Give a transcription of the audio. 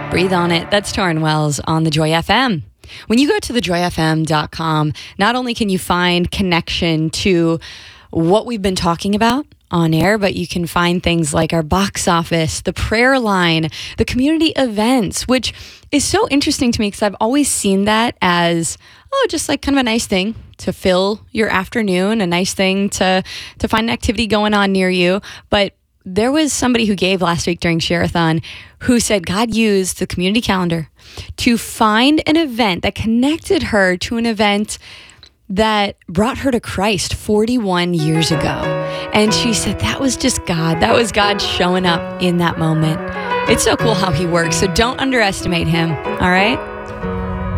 Breathe on It. That's Torrin Wells on the Joy FM. When you go to thejoyfm.com, not only can you find connection to what we've been talking about on air, but you can find things like our box office, the prayer line, the community events, which is so interesting to me because I've always seen that as, just like kind of a nice thing to fill your afternoon, a nice thing to find an activity going on near you. But there was somebody who gave last week during Share-a-thon who said God used the community calendar to find an event that connected her to an event that brought her to Christ 41 years ago. And she said that was just God. That was God showing up in that moment. It's so cool how he works. So don't underestimate him. All right.